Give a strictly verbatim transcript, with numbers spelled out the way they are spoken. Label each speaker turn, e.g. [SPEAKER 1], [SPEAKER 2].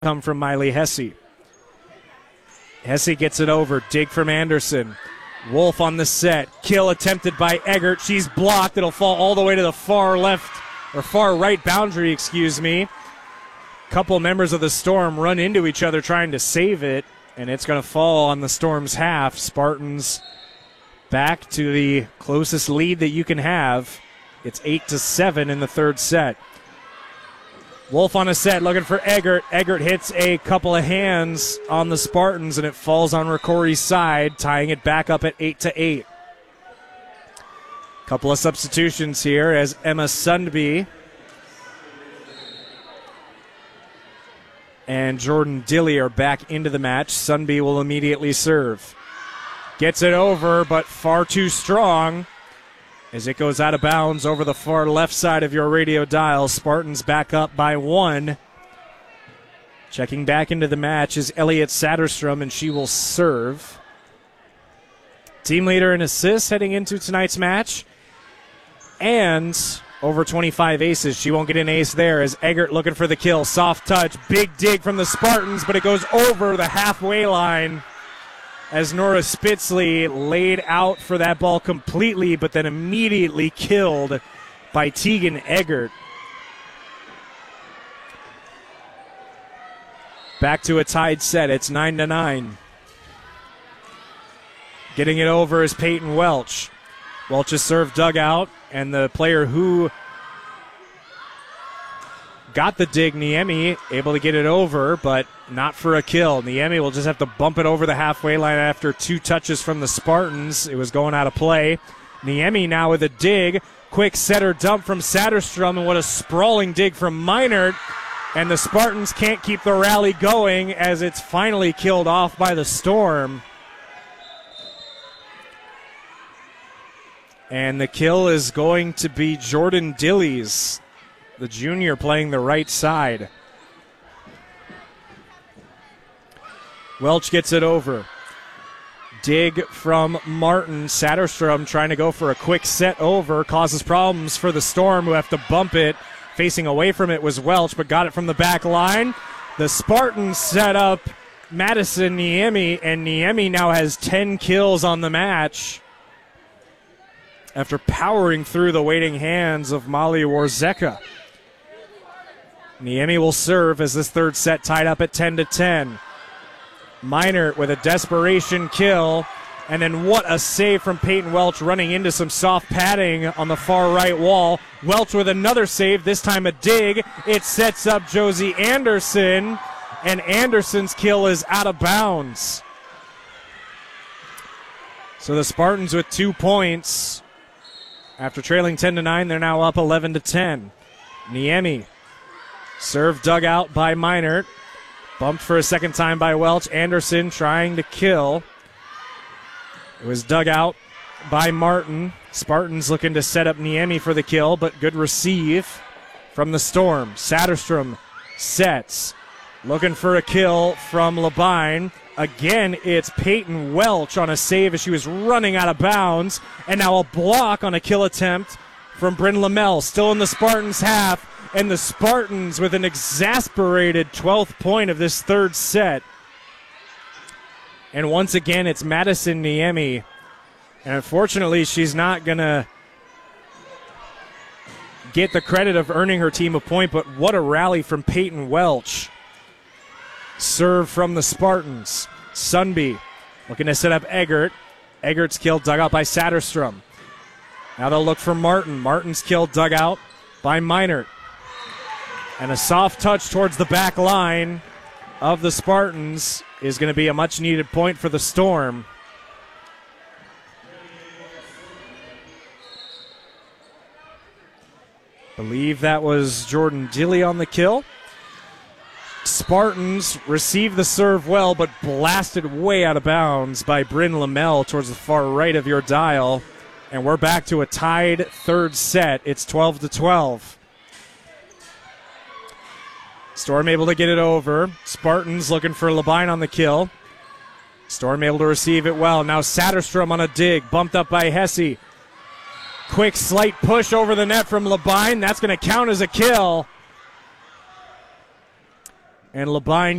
[SPEAKER 1] come from Miley Hesse. Hesse gets it over. Dig from Anderson. Wolf on the set. Kill attempted by Eggert. She's blocked. It'll fall all the way to the far left, or far right boundary, excuse me. Couple members of the Storm run into each other trying to save it, and it's going to fall on the Storm's half. Spartans back to the closest lead that you can have. It's eight to seven in the third set. Wolf on a set, looking for Eggert. Eggert hits a couple of hands on the Spartans, and it falls on Ricori's side, tying it back up at eight to eight. Couple of substitutions here as Emma Sundby and Jordan Dilly are back into the match. Sundby will immediately serve. Gets it over, but far too strong as it goes out of bounds over the far left side of your radio dial. Spartans back up by one. Checking back into the match is Elliot Satterstrom, and she will serve. Team leader in assists heading into tonight's match. And over twenty-five aces. She won't get an ace there as Eggert looking for the kill. Soft touch, big dig from the Spartans, but it goes over the halfway line as Nora Spitzley laid out for that ball completely, but then immediately killed by Tegan Eggert. Back to a tied set. It's nine to nine. Getting it over is Peyton Welch. Welch's serve dug out, and the player who got the dig, Niemi, able to get it over, but not for a kill. Niemi will just have to bump it over the halfway line after two touches from the Spartans. It was going out of play. Niemi now with a dig. Quick setter dump from Satterstrom, and what a sprawling dig from Meinert. And the Spartans can't keep the rally going as it's finally killed off by the Storm. And the kill is going to be Jordan Dilly's, the junior playing the right side. Welch gets it over. Dig from Martin. Satterstrom trying to go for a quick set over. Causes problems for the Storm, who have to bump it. Facing away from it was Welch, but got it from the back line. The Spartans set up Madison Niemi, and Niemi now has ten kills on the match after powering through the waiting hands of Molly Warzeka. Niemi will serve as this third set tied up at ten to ten. Meinert with a desperation kill, and then what a save from Peyton Welch running into some soft padding on the far right wall. Welch with another save, this time a dig. It sets up Josie Anderson, and Anderson's kill is out of bounds. So the Spartans with two points. After trailing ten to nine, they're now up eleven to ten. Niemi. Serve dug out by Meinert. Bumped for a second time by Welch. Anderson trying to kill. It was dug out by Martin. Spartans looking to set up Niemi for the kill, but good receive from the Storm. Satterstrom sets. Looking for a kill from Labine. Again, it's Peyton Welch on a save as she was running out of bounds. And now a block on a kill attempt from Bryn Lamel. Still in the Spartans' half. And the Spartans with an exasperated twelfth point of this third set. And once again, it's Madison Niemi. And unfortunately, she's not going to get the credit of earning her team a point, but what a rally from Peyton Welch. Serve from the Spartans. Sundby looking to set up Eggert. Eggert's kill dug out by Satterstrom. Now they'll look for Martin. Martin's kill dug out by Meinert. And a soft touch towards the back line of the Spartans is going to be a much-needed point for the Storm. Believe that was Jordan Dilly on the kill. Spartans receive the serve well, but blasted way out of bounds by Bryn Lamel towards the far right of your dial. And we're back to a tied third set. It's twelve to twelve. Storm able to get it over. Spartans looking for Labine on the kill. Storm able to receive it well. Now Satterstrom on a dig. Bumped up by Hesse. Quick slight push over the net from Labine. That's going to count as a kill. And Labine